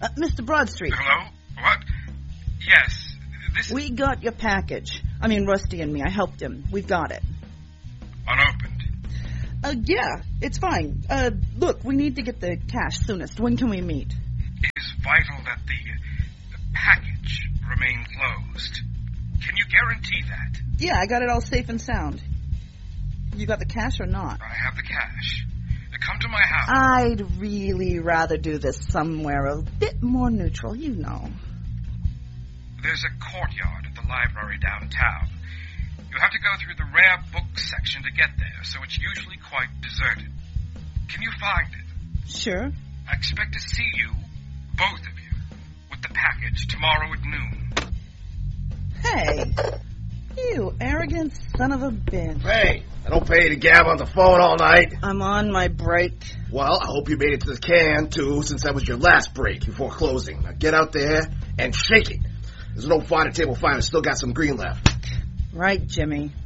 Mr. Broadstreet. Hello? What? Yes, this... We got your package. I mean, Rusty and me. I helped him. We've got it. Unopened? Yeah, it's fine. Look, we need to get the cash soonest. When can we meet? It is vital that the package remain closed. Can you guarantee that? Yeah, I got it all safe and sound. You got the cash or not? I have the cash. Come to my house. I'd really rather do this somewhere a bit more neutral, you know. There's a courtyard at the library downtown. You have to go through the rare book section to get there, so it's usually quite deserted. Can you find it? Sure. I expect to see you, both of you, with the package tomorrow at noon. Hey, you arrogant son of a bitch. Hey, I don't pay you to gab on the phone all night. I'm on my break. Well, I hope you made it to the can, too, since that was your last break before closing. Now get out there and shake it. There's no fight at table 5 and still got some green left. Right, Jimmy.